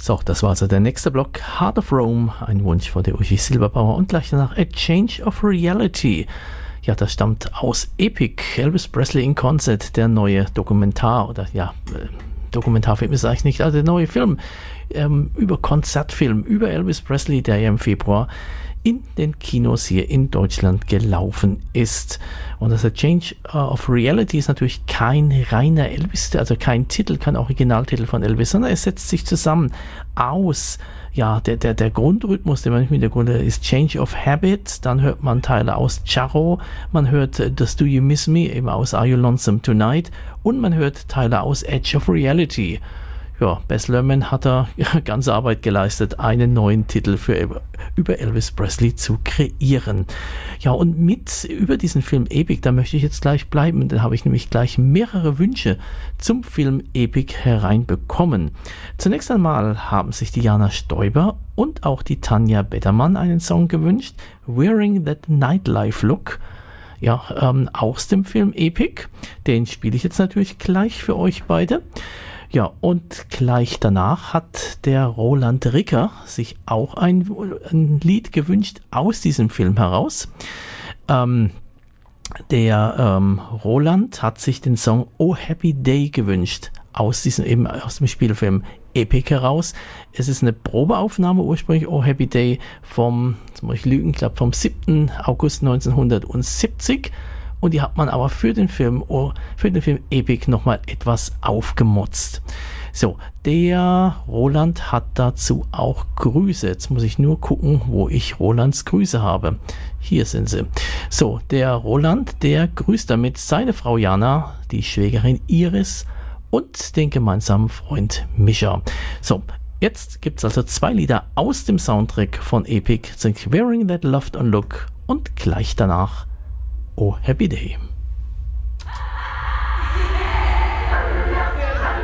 So, das war also der nächste Block, Heart of Rome, ein Wunsch von der Uschi Silberbauer und gleich danach A Change of Reality. Ja, das stammt aus Epic, Elvis Presley in Concert, der neue Dokumentarfilm ist eigentlich nicht, also der neue Film, Konzertfilm über Elvis Presley, der ja im Februar in den Kinos hier in Deutschland gelaufen ist. Und das Change of Reality ist natürlich kein reiner Elvis, also kein Titel, kein Originaltitel von Elvis, sondern es setzt sich zusammen aus, der Grundrhythmus, den man mit der Grunde ist Change of Habit, dann hört man Teile aus Charro, man hört das Do You Miss Me, eben aus Are You Lonesome Tonight, und man hört Teile aus Edge of Reality. Ja, Baz Luhrmann hat da ganze Arbeit geleistet, einen neuen Titel über Elvis Presley zu kreieren. Ja, und über diesen Film Epic, da möchte ich jetzt gleich bleiben, da habe ich nämlich gleich mehrere Wünsche zum Film Epic hereinbekommen. Zunächst einmal haben sich die Jana Stoiber und auch die Tanja Bettermann einen Song gewünscht, Wearing That Nightlife Look. Ja, aus dem Film Epic. Den spiele ich jetzt natürlich gleich für euch beide. Ja, und gleich danach hat der Roland Ricker sich auch ein Lied gewünscht aus diesem Film heraus. Roland hat sich den Song Oh Happy Day gewünscht, aus dem Spielfilm Epic heraus. Es ist eine Probeaufnahme ursprünglich, Oh Happy Day, vom 7. August 1970. Und die hat man aber für den Film Epic nochmal etwas aufgemotzt. So, der Roland hat dazu auch Grüße. Jetzt muss ich nur gucken, wo ich Rolands Grüße habe. Hier sind sie. So, der Roland, der grüßt damit seine Frau Jana, die Schwägerin Iris und den gemeinsamen Freund Mischa. So, jetzt gibt es also 2 Lieder aus dem Soundtrack von Epic, sind Wearing That Loved On Look und gleich danach Oh Happy Day.